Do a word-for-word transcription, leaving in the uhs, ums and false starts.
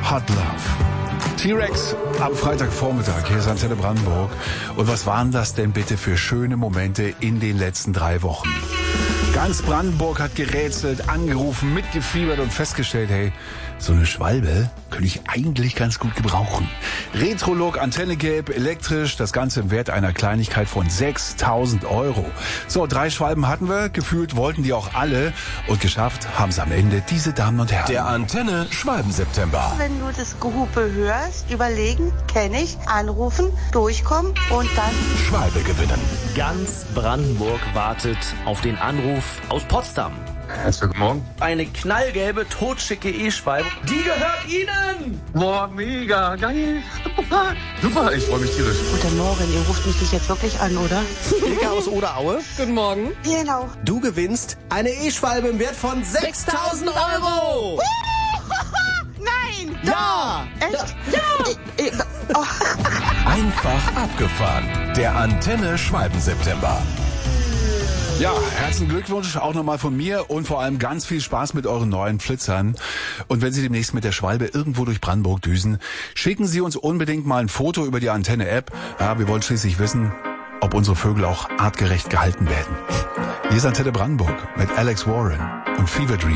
Hot Love. T-Rex am Freitagvormittag, hier ist Antenne Brandenburg. Und was waren das denn bitte für schöne Momente in den letzten drei Wochen? Ganz Brandenburg hat gerätselt, angerufen, mitgefiebert und festgestellt, hey, so eine Schwalbe könnte ich eigentlich ganz gut gebrauchen. Retro-Look, Antenne gelb, elektrisch, das Ganze im Wert einer Kleinigkeit von sechstausend Euro. So, drei Schwalben hatten wir, gefühlt wollten die auch alle und geschafft haben es am Ende diese Damen und Herren. Der Antenne Schwalben-September. Wenn du das Gehupe hörst, überlegen, kenne ich, anrufen, durchkommen und dann Schwalbe gewinnen. Ganz Brandenburg wartet auf den Anruf aus Potsdam. Herzlichen guten Morgen. Eine knallgelbe, totschicke E-Schwalbe. Die gehört Ihnen! Boah, mega, geil. Super, ich freue mich tierisch. Guten Morgen, ihr ruft mich nicht jetzt wirklich an, oder? Ilka aus Oderaue. Guten Morgen. Genau. Du gewinnst eine E-Schwalbe im Wert von sechstausend Euro. Nein! Ja! Echt? Ja! Ich, ich, oh. Einfach abgefahren. Der Antenne Schwalben-September. Ja, herzlichen Glückwunsch auch nochmal von mir und vor allem ganz viel Spaß mit euren neuen Flitzern. Und wenn Sie demnächst mit der Schwalbe irgendwo durch Brandenburg düsen, schicken Sie uns unbedingt mal ein Foto über die Antenne-App. Ja, wir wollen schließlich wissen, ob unsere Vögel auch artgerecht gehalten werden. Hier ist Antenne Brandenburg mit Alex Warren und Fever Dream.